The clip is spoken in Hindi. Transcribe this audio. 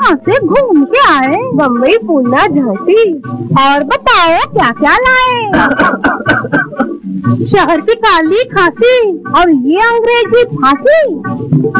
वहाँ से घूम के आए, बम्बई, पूना, झांसी। और बताओ क्या क्या लाए? शहर की काली खांसी और ये अंग्रेजी फांसी।